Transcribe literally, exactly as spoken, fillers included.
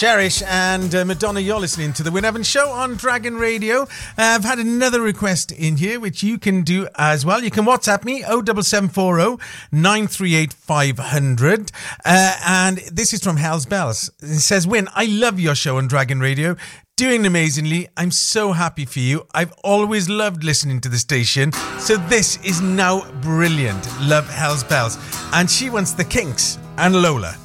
Cherish and uh, Madonna, you're listening to the Win Evans Show on Dragon Radio. Uh, I've had another request in here, which you can do as well. You can WhatsApp me, oh seven seven four oh nine three eight five hundred. Uh, and this is from Hell's Bells. It says, Win, I love your show on Dragon Radio. Doing amazingly. I'm so happy for you. I've always loved listening to the station. So this is now brilliant. Love Hell's Bells. And she wants the Kinks and Lola.